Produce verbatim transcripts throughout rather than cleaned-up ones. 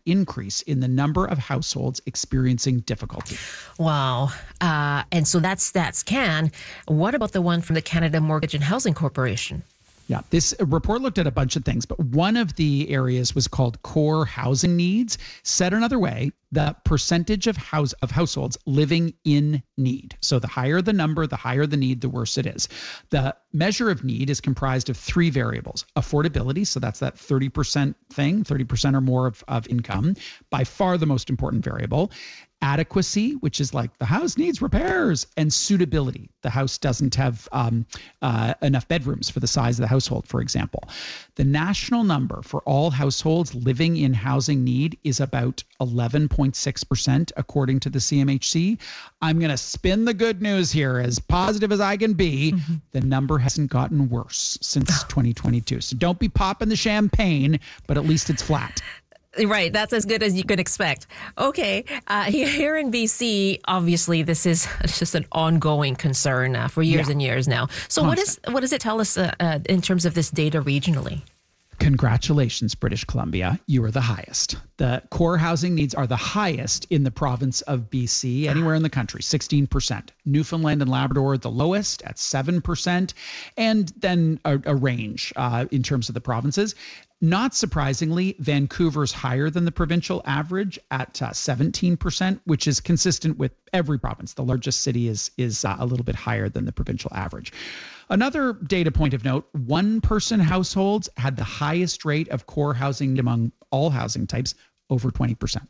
increase in the number of households experiencing difficulty. Wow. Uh, and so that's StatsCan. What about the one from the Canada Mortgage and Housing Corporation? Yeah, this report looked at a bunch of things, but one of the areas was called core housing needs. Said another way, the percentage of house of households living in need. So the higher the number, the higher the need, the worse it is. The measure of need is comprised of three variables. Affordability, so that's that thirty percent thing, thirty percent or more of, of income, by far the most important variable. Adequacy, which is like the house needs repairs, and suitability. The house doesn't have um, uh, enough bedrooms for the size of the household, for example. The national number for all households living in housing need is about eleven point six percent, according to the C M H C. I'm going to spin the good news here as positive as I can be. Mm-hmm. The number hasn't gotten worse since twenty twenty-two. So don't be popping the champagne, but at least it's flat. Right. That's as good as you could expect. Okay. Uh, here in B C, obviously, this is just an ongoing concern uh, for years yeah. and years now. So Constant. what is what does it tell us uh, uh, in terms of this data regionally? Congratulations, British Columbia. You are the highest. The core housing needs are the highest in the province of B C, anywhere in the country, sixteen percent. Newfoundland and Labrador, the lowest at seven percent, and then a, a range uh, in terms of the provinces. Not surprisingly, Vancouver's higher than the provincial average at uh, seventeen percent, which is consistent with every province. The largest city is, is uh, a little bit higher than the provincial average. Another data point of note, one-person households had the highest rate of core housing among all housing types, over twenty percent.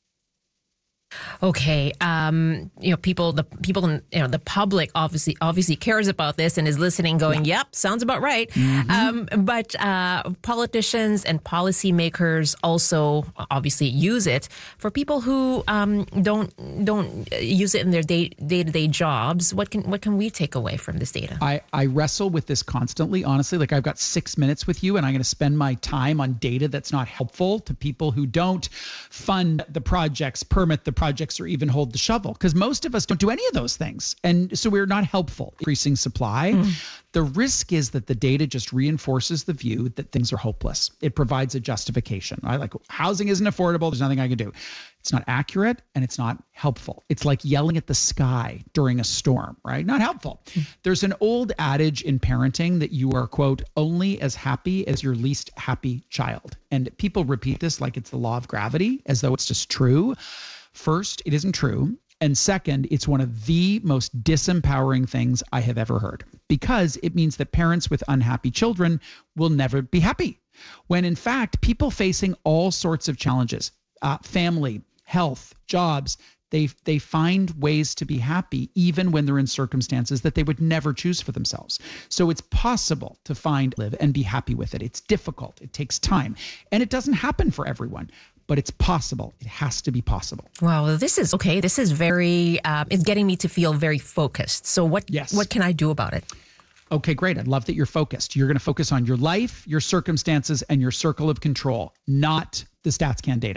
Okay, um, you know, people, the people, in, you know, the public obviously obviously cares about this and is listening, going, yeah. "Yep, sounds about right." Mm-hmm. Um, but uh, politicians and policymakers also obviously use it for people who um, don't don't use it in their day day to day jobs. What can what can we take away from this data? I I wrestle with this constantly. Honestly, like I've got six minutes with you, and I'm going to spend my time on data that's not helpful to people who don't fund the projects, permit the projects, or even hold the shovel, because most of us don't do any of those things. And so we're not helpful. Increasing supply. Mm. The risk is that the data just reinforces the view that things are hopeless. It provides a justification. Right? Like housing isn't affordable. There's nothing I can do. It's not accurate and it's not helpful. It's like yelling at the sky during a storm, right? Not helpful. Mm. There's an old adage in parenting that you are, quote, only as happy as your least happy child. And people repeat this like it's the law of gravity, as though it's just true. First, it isn't true. And second, it's one of the most disempowering things I have ever heard, because it means that parents with unhappy children will never be happy. When in fact, people facing all sorts of challenges, uh, family, health, jobs, they they find ways to be happy even when they're in circumstances that they would never choose for themselves. So it's possible to find, live, and be happy with it. It's difficult. It takes time. And it doesn't happen for everyone. But it's possible. It has to be possible. Wow, this is okay. This is very, uh, it's getting me to feel very focused. So what, yes. what can I do about it? Okay, great. I love that you're focused. You're going to focus on your life, your circumstances, and your circle of control, not the StatsCan data.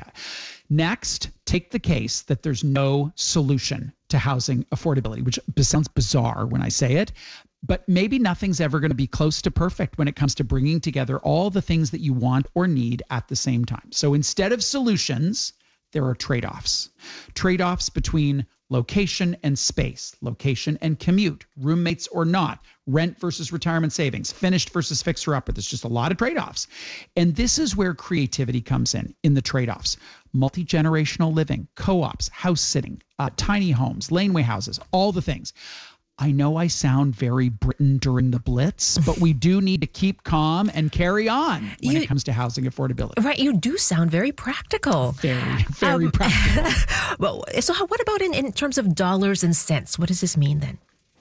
Next, take the case that there's no solution to housing affordability, which sounds bizarre when I say it. But maybe nothing's ever going to be close to perfect when it comes to bringing together all the things that you want or need at the same time. So instead of solutions, there are trade-offs. Trade-offs between location and space, location and commute, roommates or not, rent versus retirement savings, finished versus fixer-upper. There's just a lot of trade-offs. And this is where creativity comes in, in the trade-offs. Multi-generational living, co-ops, house sitting, uh, tiny homes, laneway houses, all the things. I know I sound very Britain during the Blitz, but we do need to keep calm and carry on when you, it comes to housing affordability. Right. You do sound very practical. Very, very um, practical. Well, so how, what about in, in terms of dollars and cents? What does this mean then?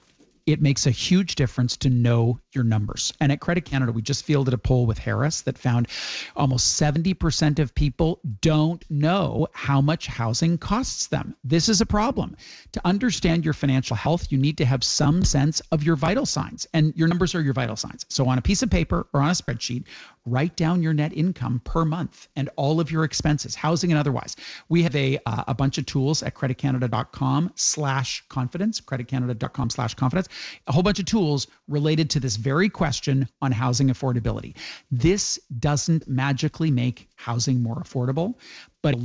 It makes a huge difference to know your numbers. And at Credit Canada, we just fielded a poll with Harris that found almost seventy percent of people don't know how much housing costs them. This is a problem. To understand your financial health, you need to have some sense of your vital signs, and your numbers are your vital signs. So on a piece of paper or on a spreadsheet, write down your net income per month and all of your expenses, housing and otherwise. We have a uh, a bunch of tools at creditcanada.com slash confidence, creditcanada.com slash confidence, a whole bunch of tools related to this very question on housing affordability. This doesn't magically make housing more affordable, but